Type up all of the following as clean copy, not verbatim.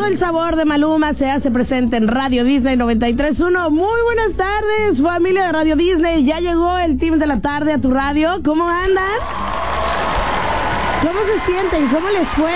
el sabor de Maluma se hace presente en Radio Disney 93.1. Muy buenas tardes, familia de Radio Disney. Ya llegó el team de la tarde a tu radio. ¿Cómo andan? ¿Cómo se sienten? ¿Cómo les fue?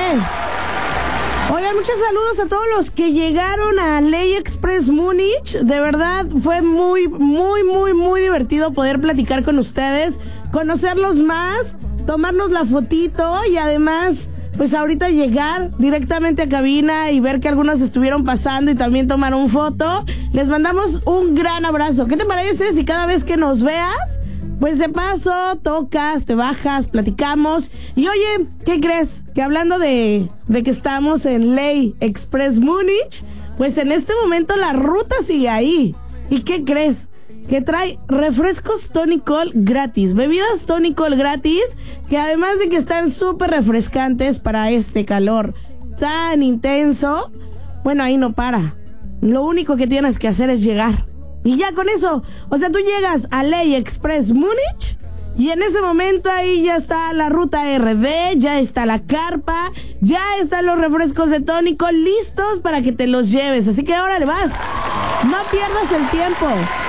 Oigan, muchos saludos a todos los que llegaron a Ley Express Múnich. De verdad, fue muy divertido poder platicar con ustedes, conocerlos más, tomarnos la fotito y además, pues ahorita llegar directamente a cabina y ver que algunos estuvieron pasando y también tomaron foto. Les mandamos un gran abrazo. ¿Qué te parece si cada vez que nos veas, pues de paso, tocas, te bajas, platicamos? Y oye, ¿qué crees? Que hablando de que estamos en Ley Express Múnich, pues en este momento la ruta sigue ahí. ¿Y qué crees? Que trae refrescos Tonicol gratis, bebidas Tonicol gratis, que además de que están súper refrescantes para este calor tan intenso, bueno, ahí no para. Lo único que tienes que hacer es llegar. Y ya con eso, o sea, tú llegas a Ley Express Múnich y en ese momento ahí ya está la ruta RD, ya está la carpa, ya están los refrescos de Tonicol listos para que te los lleves. Así que ahora le vas. No pierdas el tiempo.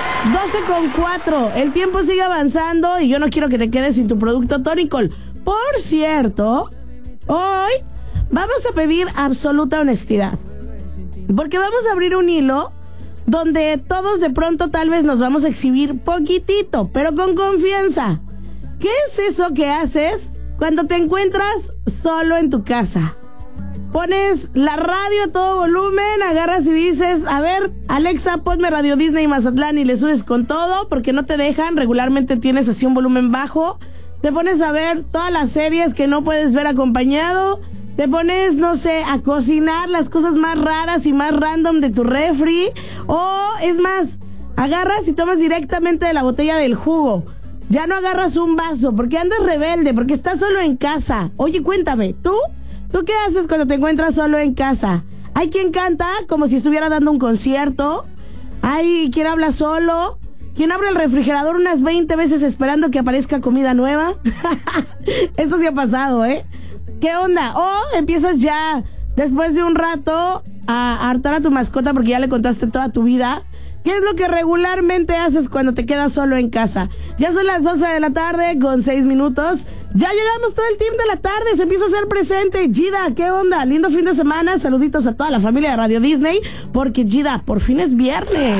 12:04. El tiempo sigue avanzando y yo no quiero que te quedes sin tu producto Tonicol. Por cierto, hoy vamos a pedir absoluta honestidad, porque vamos a abrir un hilo donde todos de pronto tal vez nos vamos a exhibir poquitito, pero con confianza. ¿Qué es eso que haces cuando te encuentras solo en tu casa? Pones la radio a todo volumen, agarras y dices, a ver, Alexa, ponme Radio Disney Mazatlán, y le subes con todo porque no te dejan, regularmente tienes así un volumen bajo. Te pones a ver todas las series que no puedes ver acompañado. Te pones, no sé, a cocinar las cosas más raras y más random de tu refri. O, es más, agarras y tomas directamente de la botella del jugo. Ya no agarras un vaso porque andas rebelde, porque estás solo en casa. Oye, cuéntame, ¿Tú qué haces cuando te encuentras solo en casa? Hay quien canta como si estuviera dando un concierto. Hay quien habla solo. Quien abre el refrigerador unas 20 veces esperando que aparezca comida nueva. Eso sí ha pasado, ¿eh? ¿Qué onda? O empiezas ya, después de un rato, a hartar a tu mascota porque ya le contaste toda tu vida. ¿Qué es lo que regularmente haces cuando te quedas solo en casa? Ya son las 12 de la tarde con 6 minutos. Ya llegamos todo el team de la tarde, se empieza a hacer presente. Gida, ¿qué onda? Lindo fin de semana, saluditos a toda la familia de Radio Disney, porque Gida, por fin es viernes.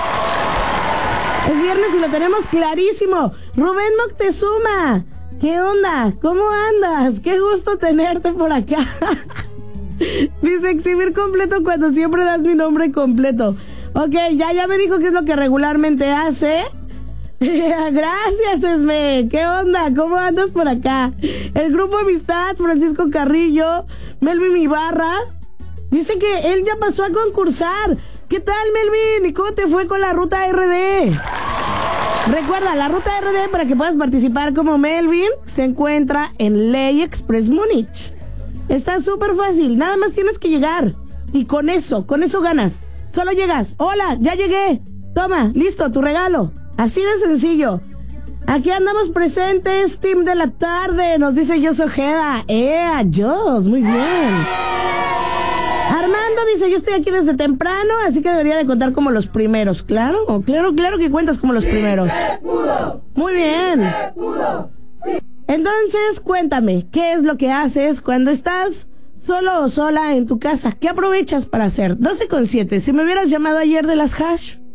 Es viernes y lo tenemos clarísimo. Rubén Moctezuma, ¿qué onda? ¿Cómo andas? Qué gusto tenerte por acá. Dice, exhibir completo cuando siempre das mi nombre completo. Ok, ya me dijo qué es lo que regularmente hace. Gracias, Esme. ¿Qué onda? ¿Cómo andas por acá? El grupo Amistad, Francisco Carrillo, Melvin Ibarra, dice que él ya pasó a concursar. ¿Qué tal, Melvin? ¿Y cómo te fue con la ruta RD? Recuerda, la ruta RD, para que puedas participar como Melvin, se encuentra en Ley Express Múnich. Está súper fácil, nada más tienes que llegar. Y con eso ganas. Solo llegas, hola, ya llegué. Toma, listo, tu regalo. Así de sencillo. Aquí andamos presentes, team de la tarde. Nos dice Jos Ojeda. Jos, muy bien. Armando dice, yo estoy aquí desde temprano, así que debería de contar como los primeros. Claro que cuentas como los primeros. Muy bien. Entonces, cuéntame, ¿qué es lo que haces cuando estás solo o sola en tu casa? ¿Qué aprovechas para hacer? 12:07. Si me hubieras llamado ayer de las hash,